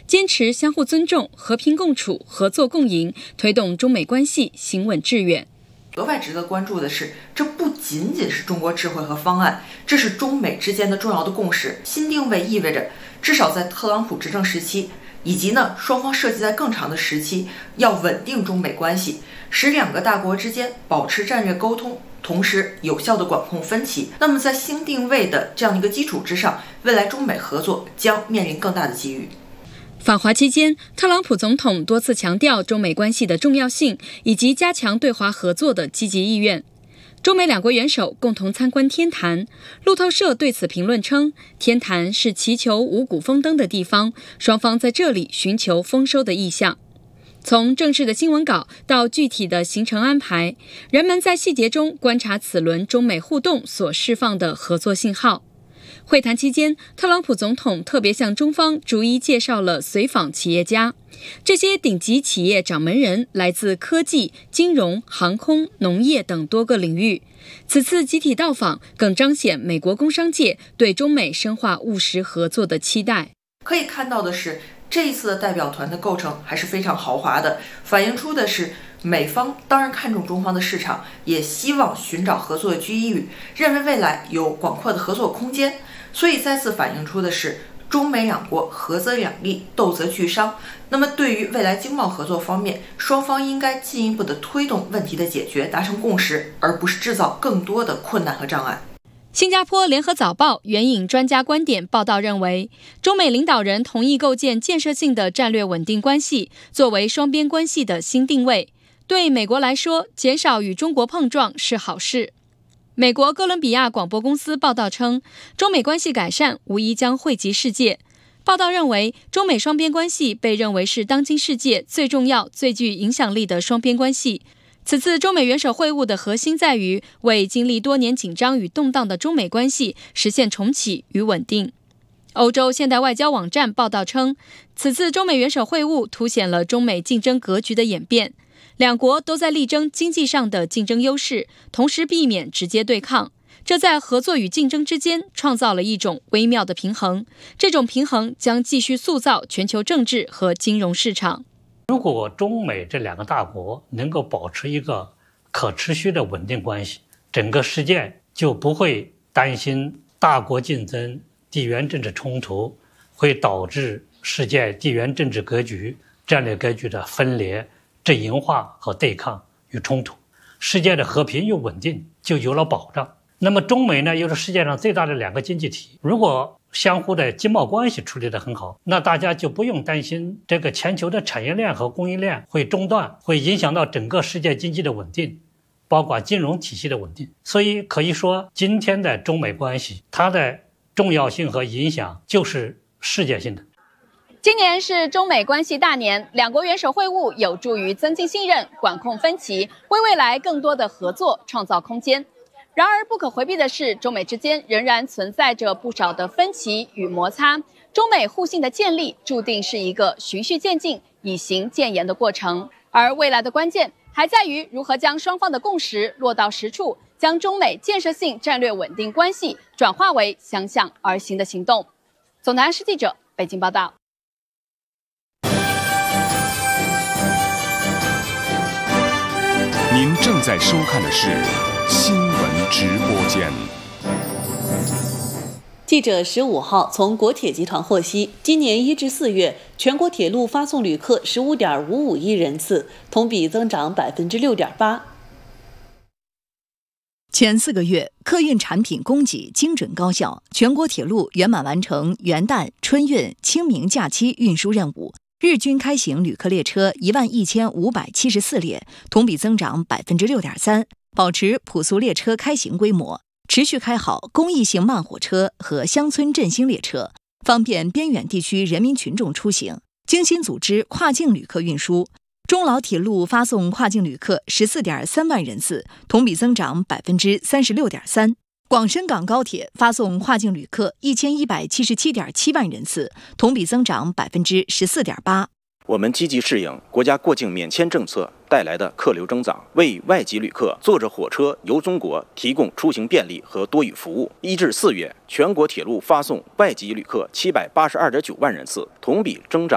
坚持相互尊重、和平共处、合作共赢，推动中美关系行稳致远。 额外值得关注的是，这不仅仅是中国智慧和方案，这是中美之间的重要的共识。新定位意味着，至少在特朗普执政时期，以及双方设计在更长的时期，要稳定中美关系，使两个大国之间保持战略沟通，同时有效地管控分歧。那么在新定位的这样一个基础之上，未来中美合作将面临更大的机遇。 访华期间，特朗普总统多次强调中美关系的重要性以及加强对华合作的积极意愿。中美两国元首共同参观天坛，路透社对此评论称，天坛是祈求五谷丰登的地方，双方在这里寻求丰收的意向。从正式的新闻稿到具体的行程安排，人们在细节中观察此轮中美互动所释放的合作信号。会谈期间，特朗普总统特别向中方逐一介绍了随访企业家，这些顶级企业掌门人来自科技、金融、航空、农业等多个领域。此次集体到访更彰显美国工商界对中美深化务实合作的期待。 可以看到的是，这一次的代表团的构成还是非常豪华的，反映出的是美方当然看重中方的市场，也希望寻找合作的机遇，认为未来有广阔的合作空间。所以再次反映出的是，中美两国合则两利，斗则俱伤。那么对于未来经贸合作方面，双方应该进一步的推动问题的解决，达成共识，而不是制造更多的困难和障碍。 新加坡联合早报援引专家观点报道认为，中美领导人同意构建建设性的战略稳定关系，作为双边关系的新定位。对美国来说，减少与中国碰撞是好事。美国哥伦比亚广播公司报道称，中美关系改善无疑将惠及世界。报道认为，中美双边关系被认为是当今世界最重要、最具影响力的双边关系。此次中美元首会晤的核心在于为经历多年紧张与动荡的中美关系实现重启与稳定。欧洲现代外交网站报道称，此次中美元首会晤凸显了中美竞争格局的演变。两国都在力争经济上的竞争优势，同时避免直接对抗，这在合作与竞争之间创造了一种微妙的平衡。这种平衡将继续塑造全球政治和金融市场。 如果中美这两个大国能够保持一个可持续的稳定关系，整个世界就不会担心大国竞争、地缘政治冲突会导致世界地缘政治格局、战略格局的分裂、阵营化和对抗与冲突，世界的和平与稳定就有了保障。那么中美呢，又是世界上最大的两个经济体，如果相互的经贸关系处理得很好，那大家就不用担心这个全球的产业链和供应链会中断，会影响到整个世界经济的稳定，包括金融体系的稳定。所以可以说，今天的中美关系，它的重要性和影响就是世界性的。 今年是中美关系大年，两国元首会晤有助于增进信任、管控分歧，为未来更多的合作创造空间。然而，不可回避的是，中美之间仍然存在着不少的分歧与摩擦。中美互信的建立，注定是一个循序渐进、以行渐严的过程。而未来的关键，还在于如何将双方的共识落到实处，将中美建设性战略稳定关系转化为相向而行的行动。总台央视记者北京报道。 您正在收看的是新闻直播间。 记者15号从国铁集团获悉，今年1至4月，全国铁路发送旅客15.55亿人次，同比增长6.8%。 前4个月，客运产品供给精准高效，全国铁路圆满完成元旦、春运、清明假期运输任务。日均开行旅客列车11574列，同比增长6.3%，保持普速列车开行规模，持续开好公益性慢火车和乡村振兴列车，方便边远地区人民群众出行。精心组织跨境旅客运输，中老铁路发送跨境旅客14.3万人次，同比增长36.3%。广深港高铁发送跨境旅客1177.7万人次，同比增长14.8%。 我们积极适应国家过境免签政策带来的客流增长，为外籍旅客坐着火车游中国提供出行便利和多语服务。1至4月，全国铁路发送外籍旅客782.9万人次，同比增长